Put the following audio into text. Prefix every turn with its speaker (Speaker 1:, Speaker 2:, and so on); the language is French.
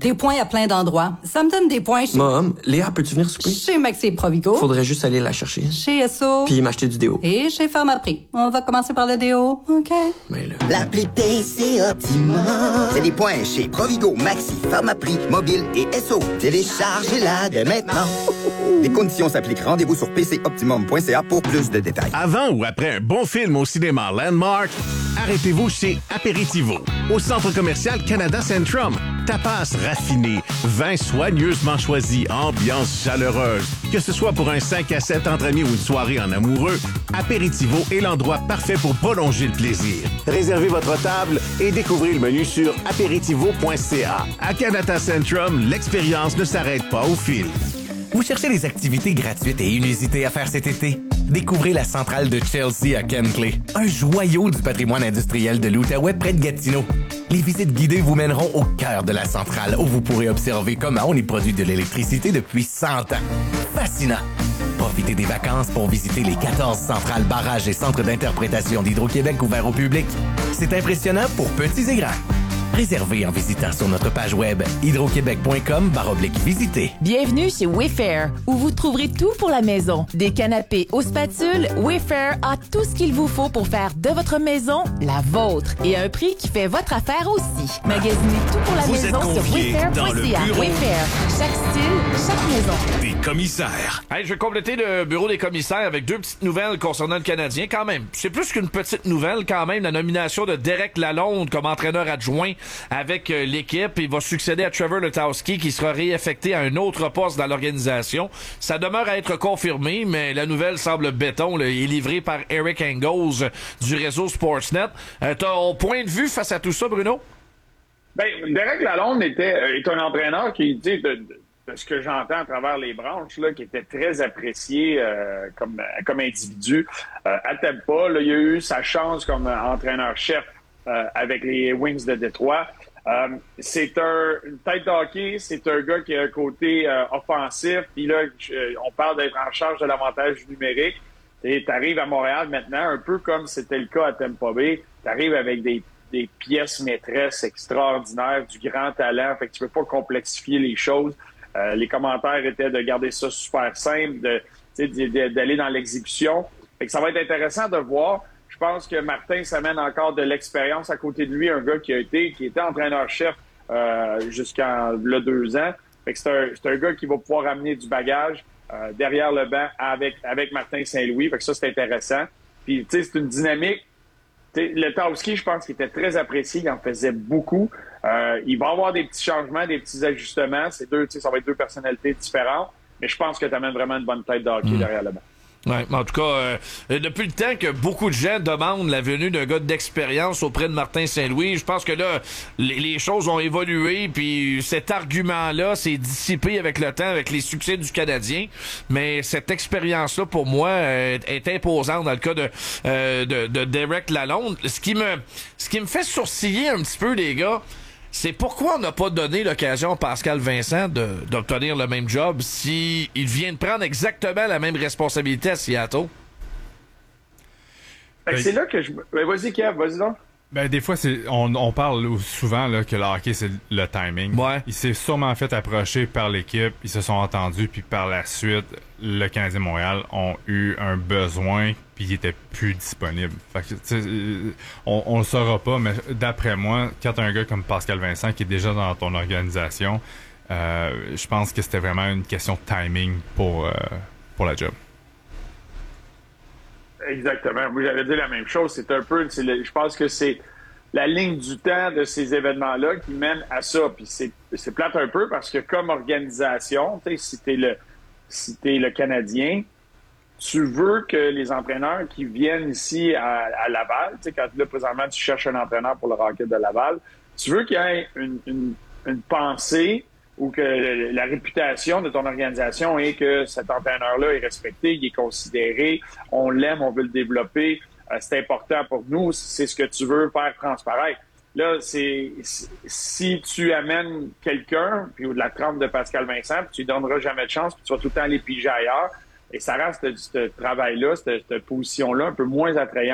Speaker 1: Des points à plein d'endroits. Ça me donne des points chez...
Speaker 2: Mom, Léa, peux-tu venir souper?
Speaker 1: Chez Maxi Provigo.
Speaker 2: Faudrait juste aller la chercher.
Speaker 1: Chez Esso.
Speaker 2: Puis m'acheter du déo.
Speaker 1: Et chez Pharmaprix. On va commencer par le déo, OK?
Speaker 2: Mais là...
Speaker 3: L'appli PC Optimum. C'est des points chez Provigo, Maxi, Pharmaprix, Mobile et Esso. Téléchargez-la dès maintenant. Les conditions s'appliquent. Rendez-vous sur pcoptimum.ca pour plus de détails.
Speaker 4: Avant ou après un bon film au cinéma Landmark, arrêtez-vous chez Aperitivo, au centre commercial Canada Centrum. Tapas raffiné, vin soigneusement choisi, ambiance chaleureuse. Que ce soit pour un 5 à 7 entre amis ou une soirée en amoureux, Aperitivo est l'endroit parfait pour prolonger le plaisir. Réservez votre table et découvrez le menu sur aperitivo.ca. À Canada Centrum, l'expérience ne s'arrête pas au fil.
Speaker 5: Vous cherchez des activités gratuites et inusitées à faire cet été? Découvrez la centrale de Chelsea à Kenclay, un joyau du patrimoine industriel de l'Outaouais près de Gatineau. Les visites guidées vous mèneront au cœur de la centrale où vous pourrez observer comment on y produit de l'électricité depuis 100 ans. Fascinant! Profitez des vacances pour visiter les 14 centrales, barrages et centres d'interprétation d'Hydro-Québec ouverts au public. C'est impressionnant pour petits et grands. Réservez en visitant sur notre page web hydroquebec.com/visiter.
Speaker 6: Bienvenue chez Wayfair, où vous trouverez tout pour la maison. Des canapés aux spatules, Wayfair a tout ce qu'il vous faut pour faire de votre maison la vôtre et à un prix qui fait votre affaire aussi. Magasinez tout pour la maison sur wayfair.ca. Wayfair, chaque style, chaque maison.
Speaker 4: Des commissaires.
Speaker 7: Hey, je vais compléter le bureau des commissaires avec 2 petites nouvelles concernant le Canadien quand même. C'est plus qu'une petite nouvelle quand même, la nomination de Derek Lalonde comme entraîneur adjoint avec l'équipe. Il va succéder à Trevor Letowski qui sera réaffecté à un autre poste dans l'organisation. Ça demeure à être confirmé, mais la nouvelle semble béton. Là, il est livré par Eric Engels du réseau Sportsnet. Ton point de vue face à tout ça, Bruno?
Speaker 8: Ben, Derek Lalonde est un entraîneur qui, de ce que j'entends à travers les branches, là, qui était très apprécié comme individu. À Tampa, là, il a eu sa chance comme entraîneur-chef avec les Wings de Détroit. C'est une tête de hockey, c'est un gars qui a un côté offensif. Puis là, on parle d'être en charge de l'avantage numérique. Et tu arrives à Montréal maintenant, un peu comme c'était le cas à Tampa Bay. Tu arrives avec des pièces maîtresses extraordinaires, du grand talent. Fait que tu peux pas complexifier les choses. Les commentaires étaient de garder ça super simple, d'aller dans l'exécution. Fait que ça va être intéressant de voir. Je pense que Martin s'amène encore de l'expérience à côté de lui, un gars qui était entraîneur-chef jusqu'en 2 ans. Fait que c'est un gars qui va pouvoir amener du bagage derrière le banc avec Martin Saint-Louis. Fait que ça, c'est intéressant. Puis, tu sais, c'est une dynamique. Letowski, je pense qu'il était très apprécié, il en faisait beaucoup. Il va y avoir des petits changements, des petits ajustements. Ça va être 2 personnalités différentes. Mais je pense que tu amènes vraiment une bonne tête de hockey derrière le banc.
Speaker 7: Ouais, en tout cas, depuis le temps que beaucoup de gens demandent la venue d'un gars d'expérience auprès de Martin Saint-Louis, je pense que là, les choses ont évolué, puis cet argument-là s'est dissipé avec le temps, avec les succès du Canadien. Mais cette expérience-là, pour moi, est imposante dans le cas de Derek Lalonde. Ce qui me fait sourciller un petit peu, les gars, c'est pourquoi on n'a pas donné l'occasion à Pascal Vincent d'obtenir le même job si il vient de prendre exactement la même responsabilité à Seattle.
Speaker 8: C'est là que vas-y, Kev, vas-y donc.
Speaker 9: Ben, des fois, on parle souvent là, que le hockey, c'est le timing.
Speaker 7: Ouais.
Speaker 9: Il s'est sûrement fait approcher par l'équipe, ils se sont entendus, puis par la suite, le Canadien Montréal ont eu un besoin, puis il était plus disponible. Fait que, on le saura pas, mais d'après moi, quand t'as un gars comme Pascal Vincent qui est déjà dans ton organisation, je pense que c'était vraiment une question de timing pour la job.
Speaker 8: Exactement. Moi, j'avais dit la même chose. C'est un peu, je pense que c'est la ligne du temps de ces événements-là qui mène à ça. Puis c'est plate un peu parce que comme organisation, si t'es le Canadien, tu veux que les entraîneurs qui viennent ici à Laval, quand là, présentement, tu cherches un entraîneur pour le Rocket de Laval, tu veux qu'il y ait une pensée ou que la réputation de ton organisation est que cet entraîneur-là est respecté, il est considéré, on l'aime, on veut le développer, c'est important pour nous, c'est ce que tu veux faire transparaître. Là, si tu amènes quelqu'un, puis ou de la trempe de Pascal Vincent, puis tu lui donneras jamais de chance, puis tu vas tout le temps aller piger ailleurs, et ça rend ce travail-là, cette position-là un peu moins attrayant.